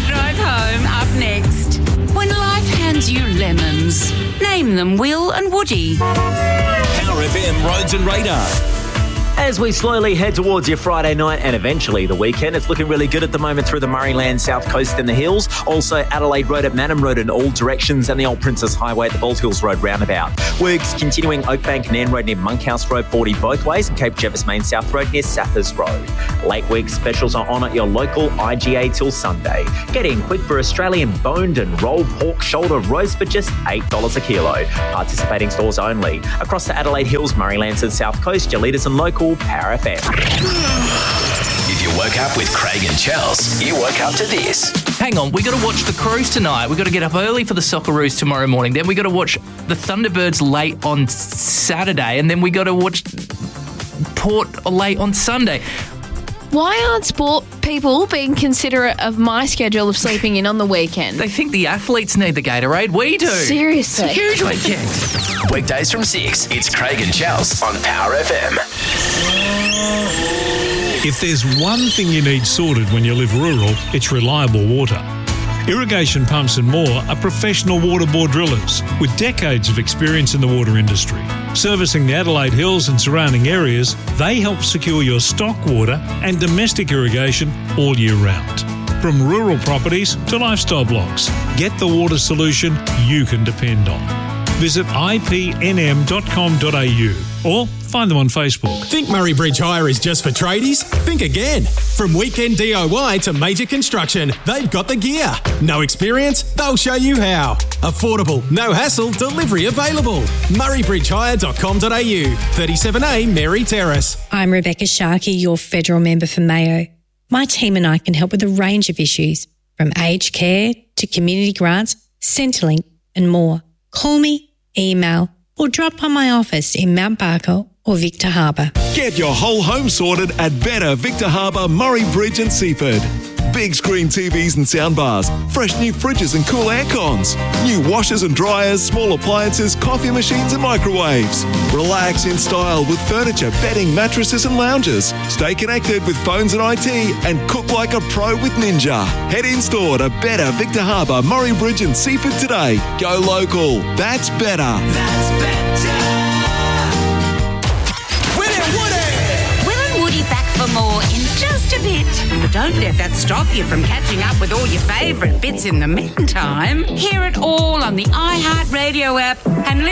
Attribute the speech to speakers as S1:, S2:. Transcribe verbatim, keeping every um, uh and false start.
S1: Drive Home up next. When life hands you lemons, name them Will and Woody.
S2: Power F M Roads and Radar.
S3: As we slowly head towards your Friday night and eventually the weekend, it's looking really good at the moment through the Murrayland South Coast and the hills. Also Adelaide Road at Manham Road in all directions and the Old Princess Highway at the Bald Hills Road roundabout. Works continuing Oakbank Nan Road near Monkhouse Road forty both ways and Cape Jervis Main South Road near Sappers Road. Late week specials are on at your local I G A till Sunday. Get in quick for Australian boned and rolled pork shoulder roast for just eight dollars a kilo. Participating stores only. Across the Adelaide Hills, Murraylands and South Coast, your leaders and local Power F M.
S2: If you woke up with Craig and Chels, you woke up to this.
S4: Hang on, we got to watch the Cruise tonight. We got to get up early for the Socceroos tomorrow morning. Then we got to watch the Thunderbirds late on Saturday, and then we got to watch Port late on Sunday.
S5: Why aren't sport people being considerate of my schedule of sleeping in on the weekend?
S4: They think the athletes need the Gatorade. We do.
S5: Seriously.
S4: It's a huge weekend.
S2: Weekdays from six, it's Craig and Chels on Power F M.
S6: If there's one thing you need sorted when you live rural, it's reliable water. Irrigation Pumps and More are professional water bore drillers with decades of experience in the water industry. Servicing the Adelaide Hills and surrounding areas, they help secure your stock water and domestic irrigation all year round. From rural properties to lifestyle blocks, get the water solution you can depend on. Visit I P N M dot com dot A U or find them on Facebook.
S7: Think Murray Bridge Hire is just for tradies? Think again. From weekend D I Y to major construction, they've got the gear. No experience? They'll show you how. Affordable, no hassle, delivery available. murray bridge hire dot com dot A U, thirty-seven A Mary Terrace.
S8: I'm Rebecca Sharkey, your federal member for Mayo. My team and I can help with a range of issues, from aged care to community grants, Centrelink and more. Call me, email, or drop by my office in Mount Barker or Victor Harbour.
S9: Get your whole home sorted at Better Victor Harbour, Murray Bridge and Seaford. Big screen T Vs and soundbars, fresh new fridges and cool air cons, new washers and dryers, small appliances, coffee machines and microwaves. Relax in style with furniture, bedding, mattresses and lounges. Stay connected with phones and I T and cook like a pro with Ninja. Head in store to Better Victor Harbour, Murray Bridge and Seaford today. Go local. That's better.
S1: That's better.
S2: Will and Woody!
S1: Will and Woody back for more in just a bit. But don't let that stop you from catching up with all your favourite bits in the meantime. Hear it all on the iHeartRadio app and